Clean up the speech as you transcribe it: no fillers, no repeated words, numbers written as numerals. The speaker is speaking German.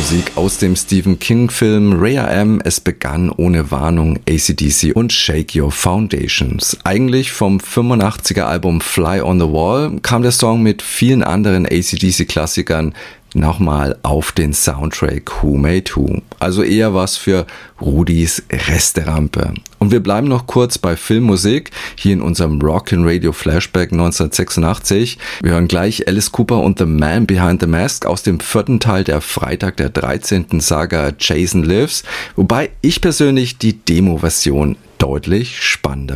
Musik aus dem Stephen King-Film Ray.R.M. Es begann ohne Warnung, AC/DC und Shake Your Foundations. Eigentlich vom 85er-Album Fly on the Wall kam der Song mit vielen anderen AC/DC-Klassikern nochmal auf den Soundtrack Who Made Who. Also eher was für Rudis Resterampe. Und wir bleiben noch kurz bei Filmmusik, hier in unserem Rockin' Radio Flashback 1986. Wir hören gleich Alice Cooper und The Man Behind the Mask aus dem 4. Teil der Freitag der 13. Saga Jason Lives, wobei ich persönlich die Demo-Version deutlich spannender